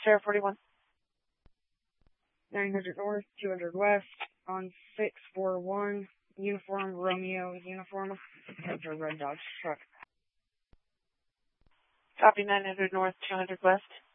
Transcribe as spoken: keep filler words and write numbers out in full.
Sierra forty-one. nine hundred north, two hundred west, on six four one, uniform, Romeo, uniform, that's a Red Dodge truck. Copy nine hundred north, two hundred west.